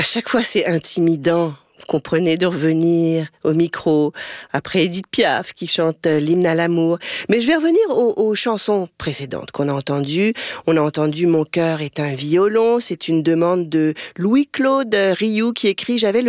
chaque fois, c'est intimidant. Vous comprenez, de revenir au micro, après Édith Piaf qui chante l'hymne à l'amour. Mais je vais revenir aux chansons précédentes qu'on a entendues. On a entendu « Mon cœur est un violon », c'est une demande de Louis-Claude Rioux qui écrit « J'avais